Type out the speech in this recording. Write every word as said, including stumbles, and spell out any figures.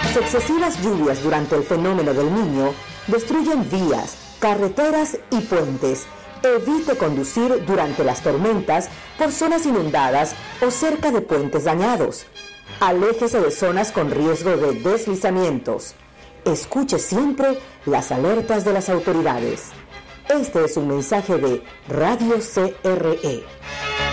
Las excesivas lluvias durante el fenómeno del Niño destruyen vías, carreteras y puentes. Evite conducir durante las tormentas por zonas inundadas o cerca de puentes dañados. Aléjese de zonas con riesgo de deslizamientos. Escuche siempre las alertas de las autoridades. Este es un mensaje de Radio C R E.